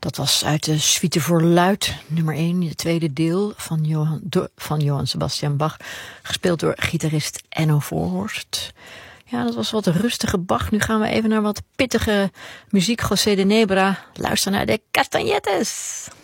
Dat was uit de Suite voor Luit, nummer 1, het tweede deel van Johann Sebastian Bach, gespeeld door gitarist Enno Voorhorst. Ja, dat was wat rustige Bach. Nu gaan we even naar wat pittige muziek. José de Nebra, luister naar de Castagnettes.